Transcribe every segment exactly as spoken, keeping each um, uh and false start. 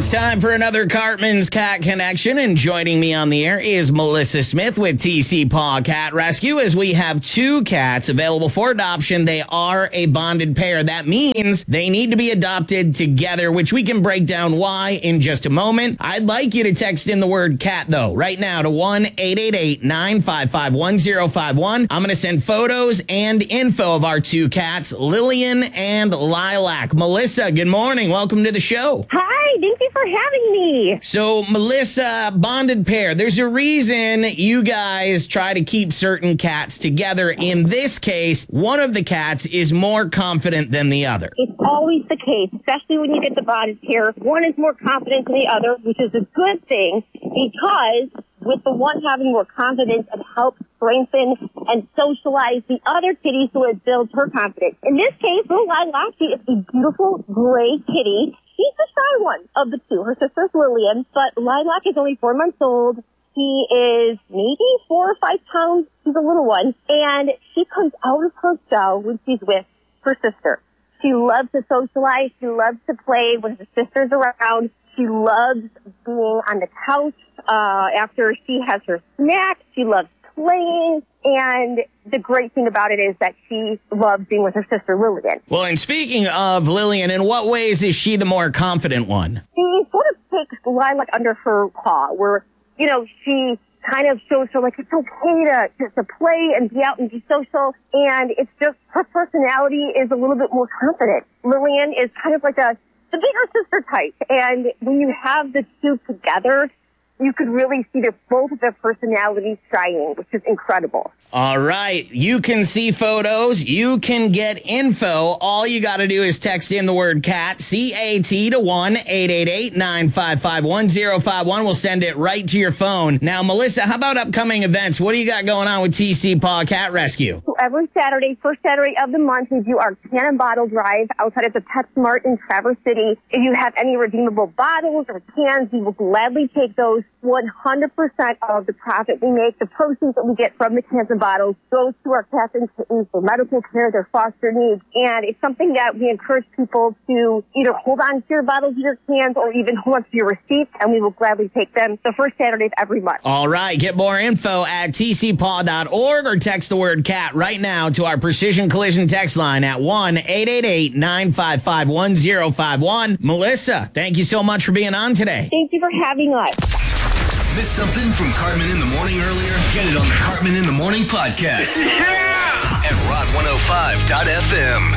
It's time for another Cartman's Cat Connection, and joining me on the air is Melissa Smith with T C Paw Cat Rescue, as we have two cats available for adoption. They are a bonded pair. That means they need to be adopted together, which we can break down why in just a moment. I'd like you to text in the word cat, though, right now to one eight eight eight, nine five five, one zero five one. I'm going to send photos and info of our two cats, Lillian and Lilac. Melissa, good morning. Welcome to the show. Hi, thank you for having me. So, Melissa, bonded pair, there's a reason you guys try to keep certain cats together. In this case, one of the cats is more confident than the other. It's always the case, especially when you get the bonded pair. One is more confident than the other, which is a good thing, because with the one having more confidence, it helps strengthen and socialize the other kitty, so it builds her confidence. In this case, little Lilac is a beautiful gray kitty. She's the shy one of the two. Her sister's Lillian, but Lilac is only four months old. She is maybe four or five pounds. She's a little one, and she comes out of her shell when she's with her sister. She loves to socialize. She loves to play when her sister's around. She loves being on the couch uh, after she has her snack. She loves playing. And the great thing about it is that she loves being with her sister, Lillian. Well, and speaking of Lillian, in what ways is she the more confident one? She sort of takes Lilac under her paw, where, you know, she kind of shows her, like, it's okay to, to, to play and be out and be social. And it's just her personality is a little bit more confident. Lillian is kind of like a the bigger sister type. And when you have the two together, you could really see their both of their personalities shining, which is incredible. All right. You can see photos. You can get info. All you got to do is text in the word cat, C A T, to one eight eight eight, nine five five, one zero five one. We'll send it right to your phone. Now, Melissa, how about upcoming events? What do you got going on with T C Paw Cat Rescue? So every Saturday, first Saturday of the month, we do our can and bottle drive outside of the PetSmart in Traverse City. If you have any redeemable bottles or cans, we will gladly take those. one hundred percent of the profit we make, the proceeds that we get from the cans and bottles, goes to our cats and kittens for medical care, their foster needs. And it's something that we encourage people to either hold on to your bottles, your cans, or even hold on to your receipts, and we will gladly take them the first Saturdays every month. All right. Get more info at T C paw dot org or text the word cat right now to our Precision Collision text line at one eight eight eight, nine five five, one zero five one. Melissa, thank you so much for being on today. Thank you for having us. Missed something from Cartman in the Morning earlier? Get it on the Cartman in the Morning podcast. Yeah! At rod one oh five dot f m.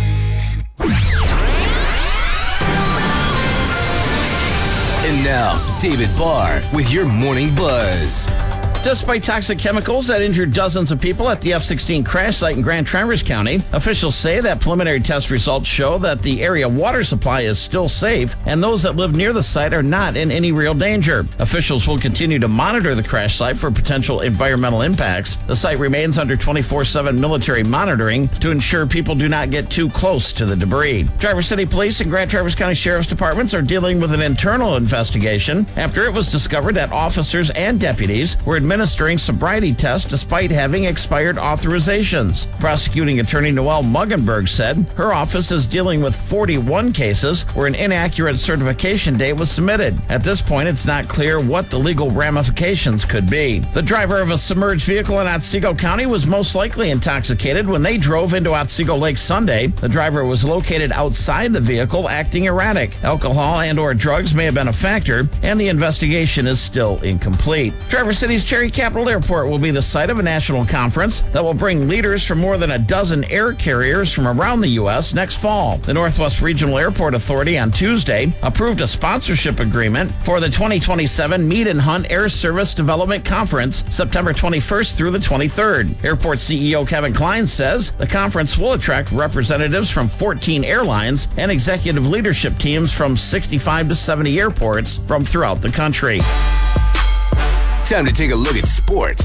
And now, David Barr with your Morning Buzz. Despite toxic chemicals that injured dozens of people at the F sixteen crash site in Grand Traverse County, officials say that preliminary test results show that the area water supply is still safe, and those that live near the site are not in any real danger. Officials will continue to monitor the crash site for potential environmental impacts. The site remains under twenty-four seven military monitoring to ensure people do not get too close to the debris. Traverse City Police and Grand Traverse County Sheriff's Departments are dealing with an internal investigation after it was discovered that officers and deputies were administering sobriety tests despite having expired authorizations. Prosecuting attorney Noelle Muggenberg said her office is dealing with forty-one cases where an inaccurate certification date was submitted. At this point, it's not clear what the legal ramifications could be. The driver of a submerged vehicle in Otsego County was most likely intoxicated when they drove into Otsego Lake Sunday. The driver was located outside the vehicle acting erratic. Alcohol and or drugs may have been a factor, and the investigation is still incomplete. Traverse City's Cherry Capital Airport will be the site of a national conference that will bring leaders from more than a dozen air carriers from around the U S next fall. The Northwest Regional Airport Authority on Tuesday approved a sponsorship agreement for the twenty twenty-seven Mead and Hunt Air Service Development Conference, September twenty-first through the twenty-third. Airport C E O Kevin Klein says the conference will attract representatives from fourteen airlines and executive leadership teams from sixty-five to seventy airports from throughout the country. Time to take a look at sports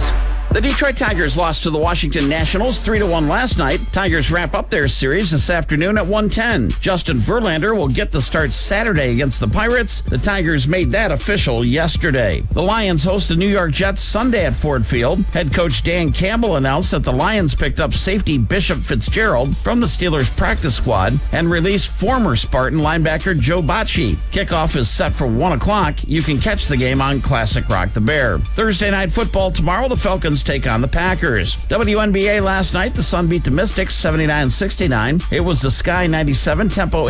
The Detroit Tigers lost to the Washington Nationals three to one last night. Tigers wrap up their series this afternoon at one ten. Justin Verlander will get the start Saturday against the Pirates. The Tigers made that official yesterday. The Lions host the New York Jets Sunday at Ford Field. Head coach Dan Campbell announced that the Lions picked up safety Bishop Fitzgerald from the Steelers practice squad and released former Spartan linebacker Joe Bocci. Kickoff is set for one o'clock. You can catch the game on Classic Rock the Bear. Thursday night football tomorrow, the Falcons take on the Packers. W N B A last night, the Sun beat the Mystics seventy-nine sixty-nine. It was the Sky ninety-seven Tempo